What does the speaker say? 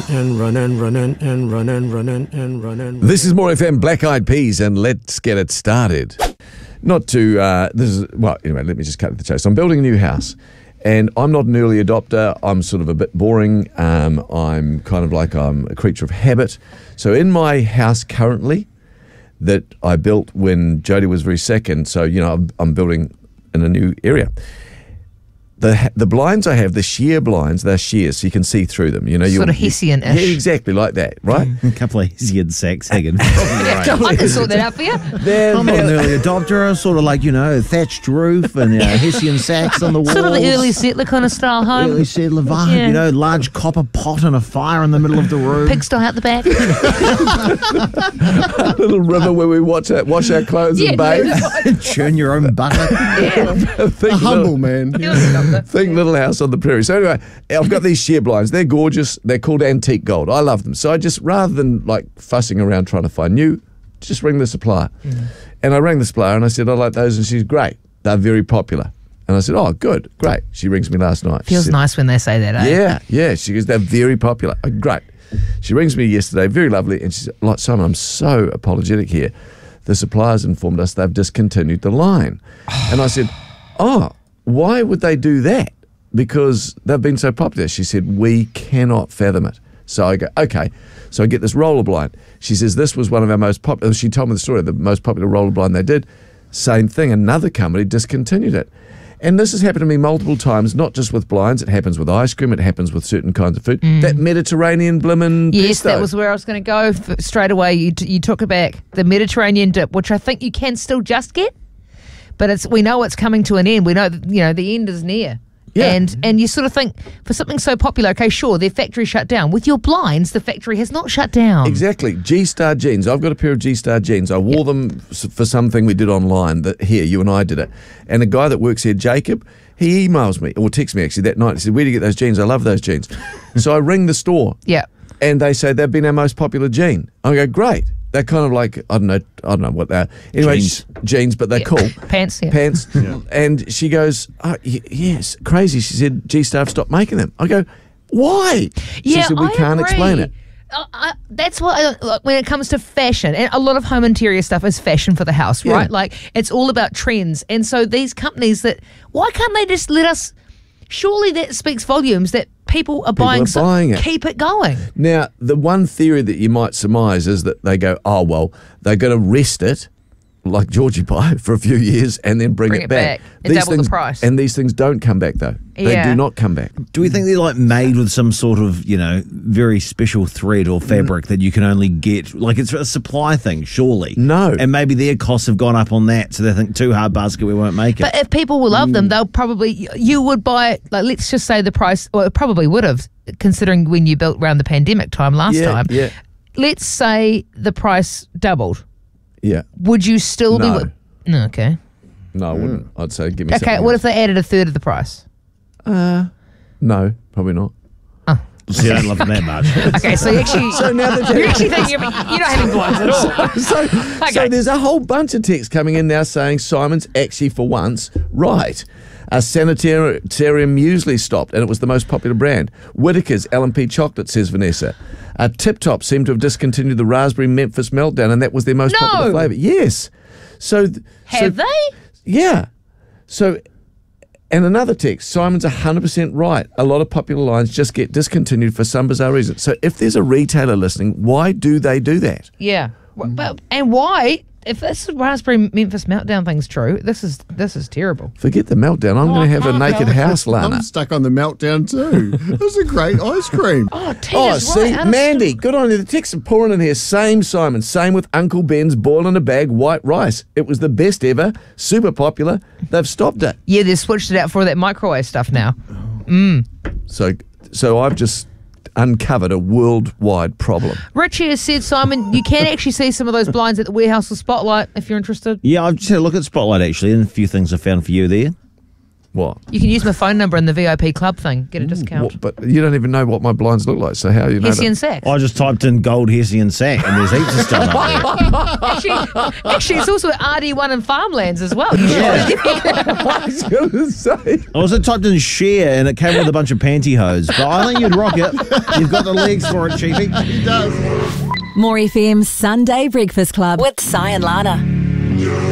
and running, running, and running, running, and running. This is More FM, Black Eyed Peas, and let's get it started. Not to, anyway, let me just cut to the chase. I'm building a new house, and I'm not an early adopter. I'm sort of a bit boring. I'm kind of like I'm a creature of habit. So in my house currently that I built when Jodie was very sick, and so, I'm building in a new area. The blinds I have, the sheer blinds, they're sheer, so you can see through them. Sort of Hessian-ish. Yeah, exactly like that, right? A couple of Hessian sacks hanging. I can sort that out for you. I'm not an early adopter. Sort of like, thatched roof and Hessian sacks on the walls. Sort of the early settler kind of style home. Early settler vibe, Yeah. Large copper pot and a fire in the middle of the room. Pigsty out the back. A little river where we wash our clothes and bathe. Churn your own butter. Think Humble man. Think little house on the prairie. So anyway, I've got these sheer blinds. They're gorgeous. They're called antique gold. I love them. So I just, rather than like fussing around trying to find new, just ring the supplier. And I rang the supplier and I said, I like those. And she's great. They're very popular. And I said, oh, good, great. She rings me last night. Feels nice when they say that, eh? Yeah. She goes, they're very popular. Oh, great. She rings me yesterday, very lovely. And she said, like, Simon, I'm so apologetic here. The suppliers informed us they've discontinued the line. And I said, oh, why would they do that? Because they've been so popular. She said, we cannot fathom it. So I go, okay. So I get this roller blind. She says, this was one of our most popular. She told me the story, the most popular roller blind they did. Same thing, another company discontinued it. And this has happened to me multiple times, not just with blinds. It happens with ice cream. It happens with certain kinds of food. That Mediterranean blimmin' Yes, pesto. that was where I was going to go straight away. You took it back. The Mediterranean dip, which I think you can still just get. But we know it's coming to an end. We know that, the end is near. Yeah. And you sort of think, for something so popular, okay, sure, their factory shut down. With your blinds, the factory has not shut down. Exactly. G-Star jeans. I've got a pair of G-Star jeans. I wore them for something we did online. Here, you and I did it. And a guy that works here, Jacob, he emails me, or texts me actually that night. He said, where do you get those jeans? I love those jeans. So I ring the store. Yeah. And they say they've been our most popular jean. I go, great. They're kind of like, I don't know what they're. Anyway, jeans, but they're cool. Pants, yeah. Pants. Yeah. And she goes, oh, yes, crazy. She said, G-Star have stopped making them. I go, why? She said, we can't explain it. That's what, like, when it comes to fashion, and a lot of home interior stuff is fashion for the house, right? Like, it's all about trends. And so these companies why can't they just let us, surely that speaks volumes that people are buying it. Keep it going. Now, the one theory that you might surmise is that they go, oh, well, they're going to rest it, like Georgie Pie, for a few years and then bring it back. And double the price. And these things don't come back, though. They do not come back. Do we think they're like made with some sort of, very special thread or fabric that you can only get? Like, it's a supply thing, surely. No. And maybe their costs have gone up on that, so they think too hard basket, we won't make it. But if people will love them, they'll probably, you would buy it, like, let's just say the price, well, it probably would have, considering when you built around the pandemic time last time. Yeah. Let's say the price doubled. Yeah. Would you still No. be? No, okay. No, I wouldn't. I'd say give me something Okay, what else. if they added a third of the price? No, probably not. So you don't love them that much. Okay, so you actually, you're actually thinking you're not having blinds at all. So there's a whole bunch of texts coming in now saying Simon's actually for once right. Sanitarium muesli stopped and it was the most popular brand. Whittaker's L&P chocolate, says Vanessa. Tip Top seemed to have discontinued the raspberry Memphis Meltdown and that was their most popular flavour. Yes. Have they? Yeah. So, and another text, Simon's 100% right. A lot of popular lines just get discontinued for some bizarre reason. So if there's a retailer listening, why do they do that? Yeah. But, and why? If this raspberry Memphis Meltdown thing's true, this is terrible. Forget the Meltdown. I'm going to have a naked house, Lana. I'm stuck on the Meltdown too. It was a great ice cream. See, Mandy, good on you. The texts are pouring in here. Same, Simon. Same with Uncle Ben's boil in a bag white rice. It was the best ever. Super popular. They've stopped it. Yeah, they've switched it out for that microwave stuff now. So I've just uncovered a worldwide problem. Richie has said, Simon, you can actually see some of those blinds at the warehouse with Spotlight if you're interested. Yeah, I've just had a look at Spotlight actually, and a few things I found for you there. What? You can use my phone number in the VIP club thing. Get a discount. What? But you don't even know what my blinds look like. So how you know Hessian that? Sacks. I just typed in gold Hessian sack and there's heaps of stuff up there. Actually, it's also at RD1 and Farmlands as well. You Yeah. I was going to say. I also typed in share and it came with a bunch of pantyhose. But I think you'd rock it. You've got the legs for it, Chiefy. He does. More FM's Sunday Breakfast Club with Si and Lana.